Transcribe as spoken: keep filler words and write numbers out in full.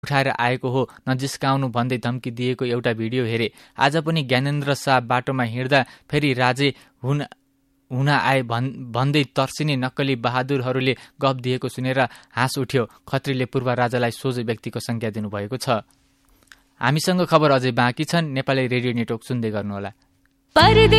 उठाएर आएको हो, नजिस्काउनु भन्दै धम्की दिएको एउटा भिडियो हेरे। आज पनि ज्ञानेन्द्र शाह बाटोमा हिँड्दा फेरि राजे हुन हुन आए भन् भन्दै तर्सिने नक्कली बहादुरहरूले गफ दिएको सुनेर हाँस उठ्यो। खत्रीले पूर्व राजालाई सोझो व्यक्तिको संज्ञा दिनुभएको छ। हामीसँग खबर अझै बाँकी छन्। नेपाली रेडियो नेटवर्क सुन्दै गर्नुहोला।